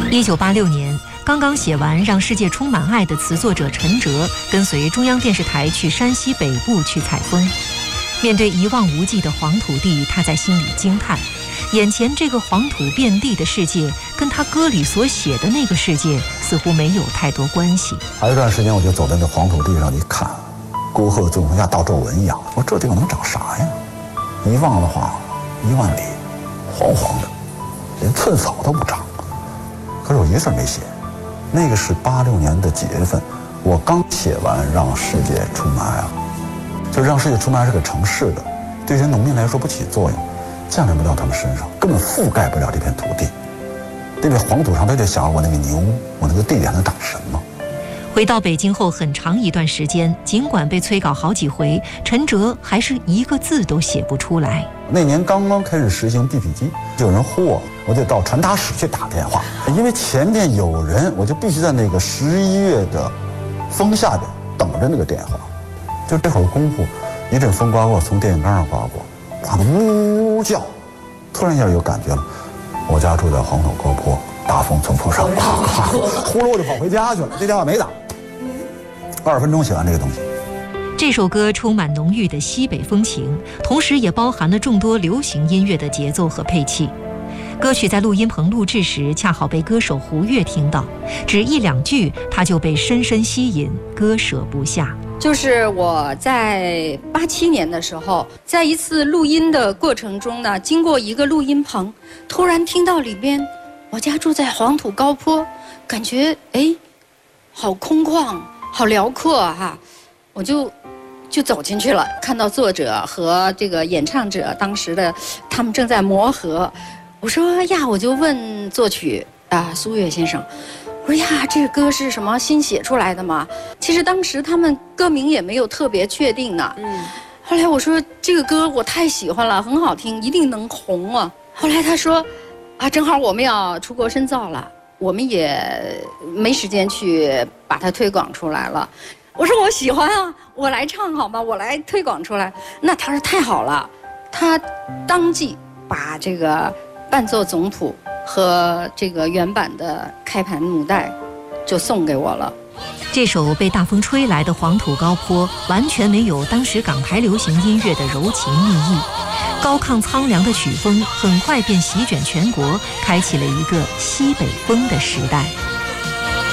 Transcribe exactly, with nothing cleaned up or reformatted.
一九八六年，刚刚写完《让世界充满爱》的词作者陈哲，跟随中央电视台去山西北部去采风。面对一望无际的黄土地，他在心里惊叹：眼前这个黄土遍地的世界，跟他歌里所写的那个世界似乎没有太多关系。 还有一段时间，我就走在那黄土地上一看，沟壑纵横下大皱纹一样。我说这地方能长啥呀？一望的话，一万里，黄黄的，连寸草都不长。可是我一个字没写。那个是八六年的几月份，我刚写完《让世界充满爱》啊，就《让世界充满爱》是个城市的，对于农民来说不起作用，降临不到他们身上，根本覆盖不了这片土地。那片黄土上，他就想我那个牛，我那个地里还能长什么？ 回到北京后很长一段时间，尽管被催稿好几回，陈哲还是一个字都写不出来。 那年刚刚开始实行 B P 机，就有人呼我，我就到传达室去打电话，因为前面有人，我就必须在那个十一月的风下边等着那个电话。就这会儿功夫，一阵风刮过，从电线杆上刮过，刮得呜呜叫，突然一下有感觉了。我家住在黄土高坡，大风从坡上咵咵，呼噜我就跑回家去了。这电话没打，二十分钟写完这个东西。 这首歌充满浓郁的西北风情，同时也包含了众多流行音乐的节奏和配器。歌曲在录音棚录制时，恰好被歌手胡越听到，只一两句他就被深深吸引，割舍不下。 就是我在八七年的时候，在一次录音的过程中呢，经过一个录音棚，突然听到里边，我家住在黄土高坡，感觉哎，好空旷，好辽阔哈、啊，我就就走进去了，看到作者和这个演唱者当时的他们正在磨合，我说呀，我就问作曲啊苏越先生。我说呀，这个歌是什么新写出来的吗？其实当时他们歌名也没有特别确定呢。嗯。后来我说这个歌我太喜欢了，很好听，一定能红啊。后来他说，啊，正好我们要出国深造了，我们也没时间去把它推广出来了。我说我喜欢啊，我来唱好吗？我来推广出来。那他说太好了，他当即把这个伴奏总谱和这个原版的开盘母带就送给我了。 这首被大风吹来的黄土高坡完全没有当时港台流行音乐的柔情蜜意，高亢苍凉的曲风很快便席卷全国，开启了一个西北风的时代。